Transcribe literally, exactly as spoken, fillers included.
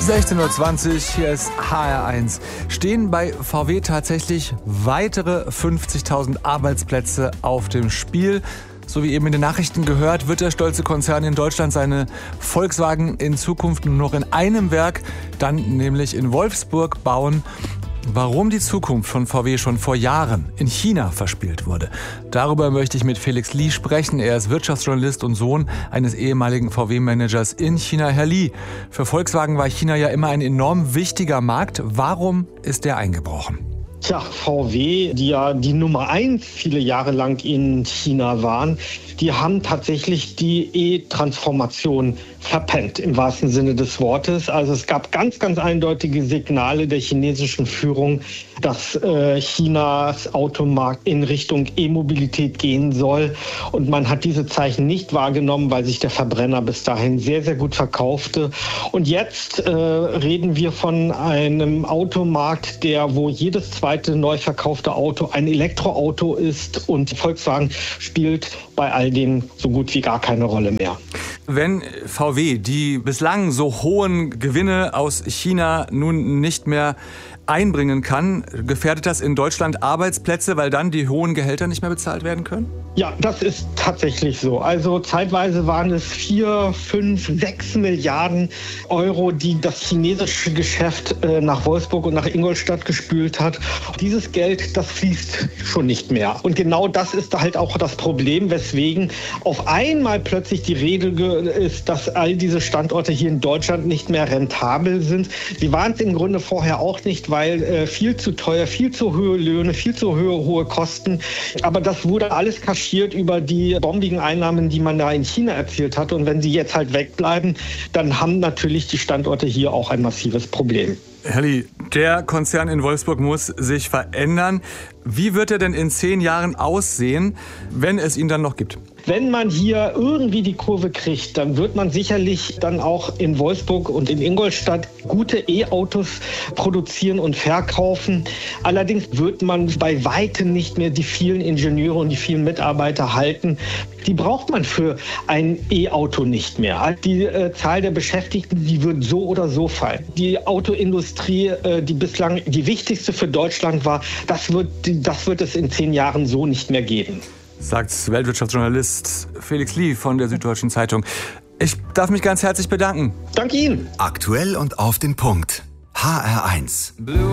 sechzehn Uhr zwanzig, hier ist H R eins. Stehen bei V W tatsächlich weitere fünfzigtausend Arbeitsplätze auf dem Spiel? So wie eben in den Nachrichten gehört, wird der stolze Konzern in Deutschland seine Volkswagen in Zukunft nur noch in einem Werk, dann nämlich in Wolfsburg, bauen. Warum die Zukunft von V W schon vor Jahren in China verspielt wurde, darüber möchte ich mit Felix Li sprechen. Er ist Wirtschaftsjournalist und Sohn eines ehemaligen V W-Managers in China. Herr Li, für Volkswagen war China ja immer ein enorm wichtiger Markt. Warum ist der eingebrochen? Tja, V W, die ja die Nummer eins viele Jahre lang in China waren, die haben tatsächlich die E-Transformation verpennt, im wahrsten Sinne des Wortes. Also es gab ganz, ganz eindeutige Signale der chinesischen Führung, dass äh, Chinas Automarkt in Richtung E-Mobilität gehen soll. Und man hat diese Zeichen nicht wahrgenommen, weil sich der Verbrenner bis dahin sehr, sehr gut verkaufte. Und jetzt äh, reden wir von einem Automarkt, der, wo jedes zweite neu verkaufte Auto ein Elektroauto ist, und Volkswagen spielt bei all denen so gut wie gar keine Rolle mehr. Wenn V W die bislang so hohen Gewinne aus China nun nicht mehr einbringen kann, gefährdet das in Deutschland Arbeitsplätze, weil dann die hohen Gehälter nicht mehr bezahlt werden können? Ja, das ist tatsächlich so. Also zeitweise waren es vier, fünf, sechs Milliarden Euro, die das chinesische Geschäft äh, nach Wolfsburg und nach Ingolstadt gespült hat. Dieses Geld, das fließt schon nicht mehr. Und genau das ist halt auch das Problem, weswegen auf einmal plötzlich die Rede ist, dass all diese Standorte hier in Deutschland nicht mehr rentabel sind. Sie waren es im Grunde vorher auch nicht, weil äh, viel zu teuer, viel zu hohe Löhne, viel zu hohe, hohe Kosten. Aber das wurde alles kaschiert über die bombigen Einnahmen, die man da in China erzielt hat. Und wenn sie jetzt halt wegbleiben, dann haben natürlich die Standorte hier auch ein massives Problem. Herr Li, der Konzern in Wolfsburg muss sich verändern. Wie wird er denn in zehn Jahren aussehen, wenn es ihn dann noch gibt? Wenn man hier irgendwie die Kurve kriegt, dann wird man sicherlich dann auch in Wolfsburg und in Ingolstadt gute E-Autos produzieren und verkaufen. Allerdings wird man bei weitem nicht mehr die vielen Ingenieure und die vielen Mitarbeiter halten. Die braucht man für ein E-Auto nicht mehr. Die äh, Zahl der Beschäftigten, die wird so oder so fallen. Die Autoindustrie, äh, die bislang die wichtigste für Deutschland war, das wird, das wird es in zehn Jahren so nicht mehr geben. Sagt Weltwirtschaftsjournalist Felix Li von der Süddeutschen Zeitung. Ich darf mich ganz herzlich bedanken. Danke Ihnen. Aktuell und auf den Punkt. H R eins.